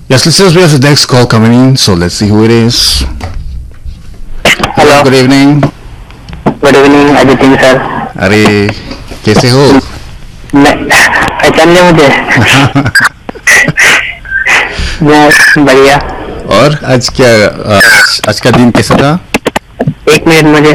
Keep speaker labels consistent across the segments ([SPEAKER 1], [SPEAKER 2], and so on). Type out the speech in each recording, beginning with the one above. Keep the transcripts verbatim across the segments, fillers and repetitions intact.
[SPEAKER 1] Yes, listeners, we have the next call coming in, so let's see who it is. Hello,
[SPEAKER 2] hello
[SPEAKER 1] good evening.
[SPEAKER 2] Good evening Aditi sir.
[SPEAKER 1] अरे कैसे हो?
[SPEAKER 2] मैं पहचान लिया मुझे. मैं बढ़िया.
[SPEAKER 1] और आज क्या आज, आज का दिन कैसा था?
[SPEAKER 2] एक मिनट मुझे.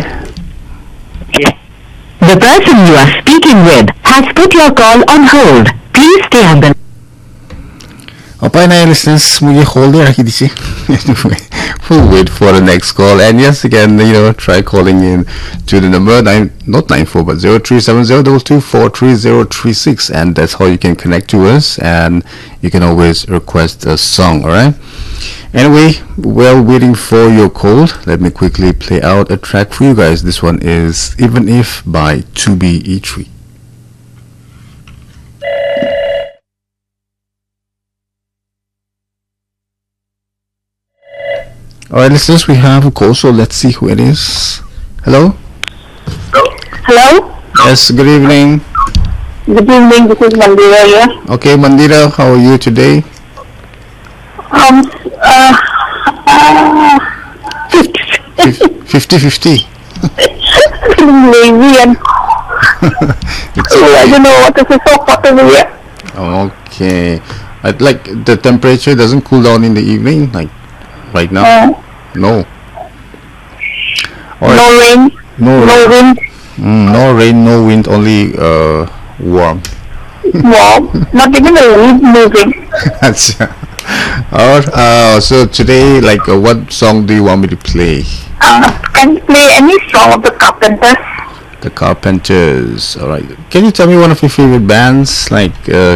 [SPEAKER 3] The person you are speaking with has put your call on hold. Please stay on the
[SPEAKER 1] Okay, now listeners, मुझे hold दे रखी दीजिए. We'll wait for the next call, and yes, again, you know, try calling in to the number nine, not nine four, but zero three seven zero double two four three zero three six, and that's how you can connect to us, and you can always request a song. All right. Anyway, while waiting for your call, let me quickly play out a track for you guys. This one is "Even If" by two B E three. Alright, listeners, we have a call, so let's see who it is. Hello?
[SPEAKER 4] Hello?
[SPEAKER 1] Yes, good evening.
[SPEAKER 4] Good evening, this is Mandira here.
[SPEAKER 1] Okay, Mandira, how are you today?
[SPEAKER 4] Um, uh, uh,
[SPEAKER 1] fifty fifty.
[SPEAKER 4] feeling lazy and
[SPEAKER 1] It's
[SPEAKER 4] I
[SPEAKER 1] okay.
[SPEAKER 4] don't know what to say, so hot over here.
[SPEAKER 1] Okay. I'd like the temperature doesn't cool down in the evening, like right now?
[SPEAKER 4] Uh,
[SPEAKER 1] No.
[SPEAKER 4] no
[SPEAKER 1] Alright.
[SPEAKER 4] rain,
[SPEAKER 1] No,
[SPEAKER 4] no
[SPEAKER 1] rain.
[SPEAKER 4] wind,
[SPEAKER 1] Mm, no rain, no wind, only uh, warm.
[SPEAKER 4] warm, not even a leaf moving.
[SPEAKER 1] Achha. Or, uh, so today, like, uh, what song do you want me to play?
[SPEAKER 4] Uh, can you play any song of the Carpenters?
[SPEAKER 1] The Carpenters. Alright. Can you tell me one of your favorite bands? Like, uh,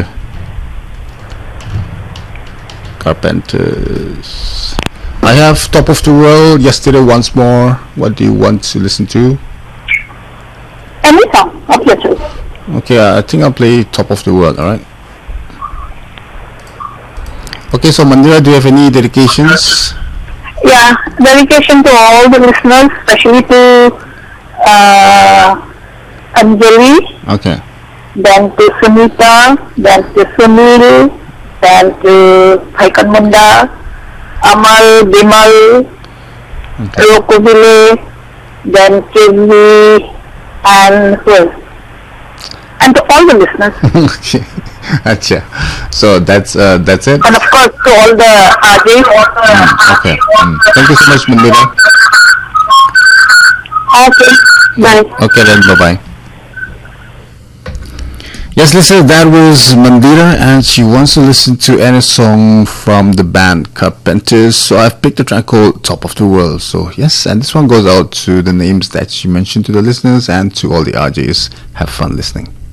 [SPEAKER 1] Carpenters. I have Top of the World, Yesterday Once More. What do you want to listen to?
[SPEAKER 4] Any song of your choice.
[SPEAKER 1] Okay, I think I'll play Top of the World, alright? Okay, so Mandira, do you have any dedications?
[SPEAKER 4] Yeah, dedication to all the listeners, especially to uh, Anjali,
[SPEAKER 1] Okay.
[SPEAKER 4] then to Sunita, then to Sunil, then to Bhaikan Munda, Amal, Bimal,
[SPEAKER 1] Okay.
[SPEAKER 4] Rokubile, then Kizvi, and who else? And to all the listeners.
[SPEAKER 1] Okay. Achha. So that's uh, that's it.
[SPEAKER 4] And of course to all the R Js.
[SPEAKER 1] Mm, okay. Mm. Thank you so much, Mandira.
[SPEAKER 4] Okay, bye.
[SPEAKER 1] Okay then, bye bye. Yes, listen, that was Mandira, and she wants to listen to any song from the band Carpenters. So I've picked a track called Top of the World. So yes, and this one goes out to the names that she mentioned to the listeners and to all the R Js. Have fun listening.